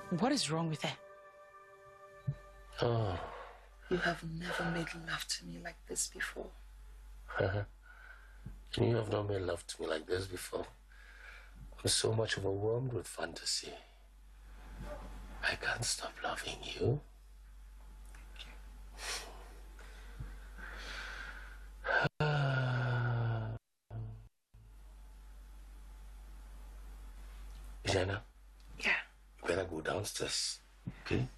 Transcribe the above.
What is wrong with her? Oh. You have never made love to me like this before. You have not made love to me like this before. I'm so much overwhelmed with fantasy. I can't stop loving you. Jana? Yeah. You better go downstairs, okay?